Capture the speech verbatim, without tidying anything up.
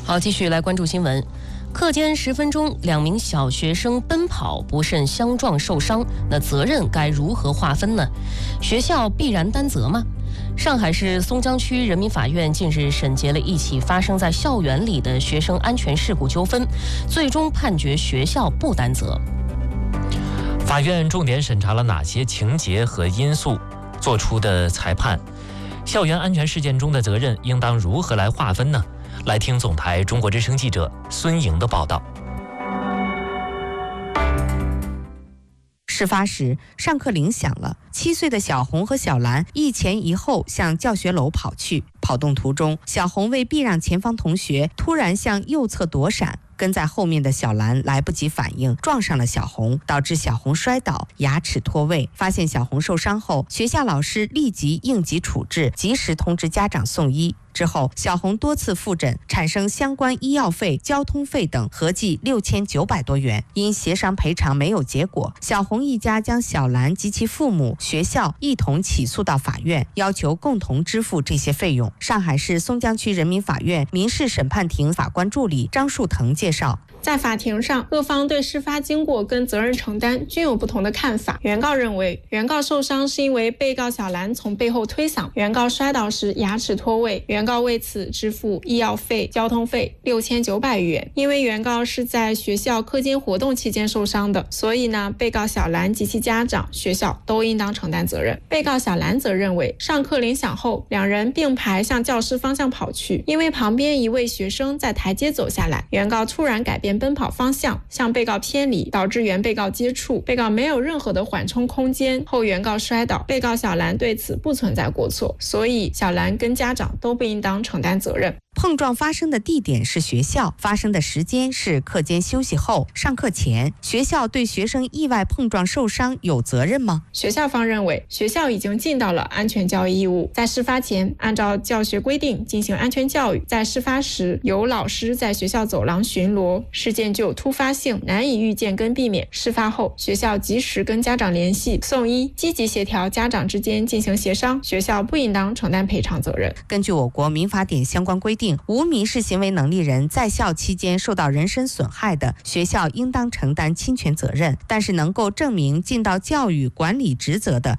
好，继续来关注新闻。课间十分钟，两名小学生奔跑不慎相撞受伤，那责任该如何划分呢？学校必然担责吗？上海市松江区人民法院近日审结了一起发生在校园里的学生安全事故纠纷，最终判决学校不担责。 法院重点审查了哪些情节和因素，做出的裁判？校园安全事件中的责任应当如何来划分呢？来听总台中国之声记者孙莹的报道。 事发时，上课铃响了，七岁的小红和小兰一前一后向教学楼跑去。跑动途中，小红为避让前方同学，突然向右侧躲闪。跟在后面的小兰来不及反应，撞上了小红，导致小红摔倒，牙齿脱位。发现小红受伤后，学校老师立即应急处置，及时通知家长送医。之后，小红多次复诊，产生相关医药费、交通费等合计六千九百多元。因协商赔偿没有结果，小红一家将小兰及其父母、学校一同起诉到法院，要求共同支付这些费用。上海市松江区人民法院民事审判庭法官助理张树腾介绍。 在法庭上，各方对事发经过跟责任承担均有不同的看法。原告认为，原告受伤是因为被告小兰从背后推搡，原告摔倒时牙齿脱位，原告为此支付医药费、交通费六千九百余元。因为原告是在学校课间活动期间受伤的，所以呢，被告小兰及其家长、学校都应当承担责任。被告小兰则认为，上课铃响后，两人并排向教室方向跑去，因为旁边一位学生在台阶走下来，原告突然改变奔跑方向，向被告偏离，导致原被告接触，被告没有任何的缓冲空间，后原告摔倒，被告小兰对此不存在过错，所以小兰跟家长都不应当承担责任。 碰撞发生的地点是学校，发生的时间是课间休息后、上课前。学校对学生意外碰撞受伤有责任吗？ 学校方认为，学校已经尽到了安全教育义务，在事发前按照教学规定进行安全教育，在事发时有老师在学校走廊巡逻，事件具有突发性，难以预见跟避免。事发后，学校及时跟家长联系、送医，积极协调家长之间进行协商，学校不应当承担赔偿责任。 根据我国民法典相关规定，无民事行为能力人在校期间受到人身损害的，学校应当承担侵权责任，但是能够证明尽到教育管理职责的，